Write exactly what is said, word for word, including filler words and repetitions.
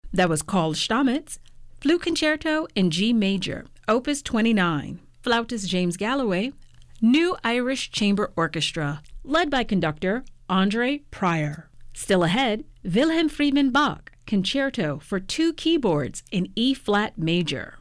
That was Carl Stamitz, Flute Concerto in G Major, Opus twenty-nine. Flautist James Galloway, New Irish Chamber Orchestra, led by conductor Andre Pryor. Still ahead, Wilhelm Friedman Bach, Concerto for two keyboards in E-flat major.